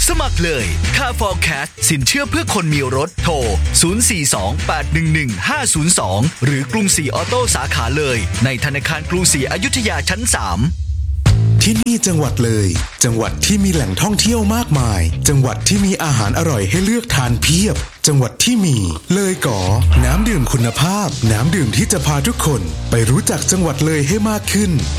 สมัครเลย Car Forecast สินเชื่อเพื่อคนมีรถโทร 042-811-502 หรือกรุงศรีออโต้สาขาเลยในธนาคารกรุงศรีอยุธยาชั้น 3 ที่นี่จังหวัดเลยจังหวัดที่มีแหล่งท่องเที่ยวมากมายจังหวัดที่มีอาหารอร่อยให้เลือกทานเพียบจังหวัดที่มีเลยก๋อน้ำดื่มคุณภาพน้ำดื่มที่จะพาทุกคนไปรู้จักจังหวัดเลยให้มากขึ้น